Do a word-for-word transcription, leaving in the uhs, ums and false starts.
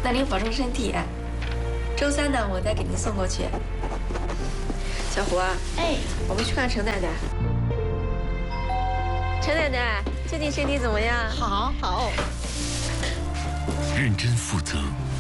那您保重身体。周三呢，我再给您送过去。小胡啊， 哎， 我们去看陈奶奶。陈奶奶最近身体怎么样？ 好好。 认真负责，